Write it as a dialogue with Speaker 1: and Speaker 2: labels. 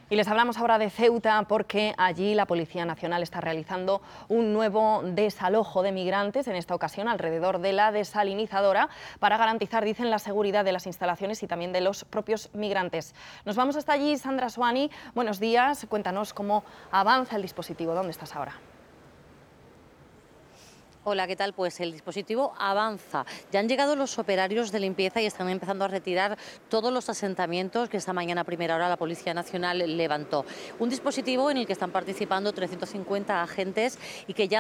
Speaker 1: Y les hablamos ahora de Ceuta porque allí la Policía Nacional está realizando un nuevo desalojo de migrantes, en esta ocasión alrededor de la desalinizadora, para garantizar, dicen, la seguridad de las instalaciones y también de los propios migrantes. Nos vamos hasta allí. Sandra Suani, buenos días. Cuéntanos cómo avanza el dispositivo. ¿Dónde estás ahora?
Speaker 2: Hola, ¿qué tal? Pues el dispositivo avanza. Ya han llegado los operarios de limpieza y están empezando a retirar todos los asentamientos que esta mañana a primera hora la Policía Nacional levantó. Un dispositivo en el que están participando 350 agentes y que ya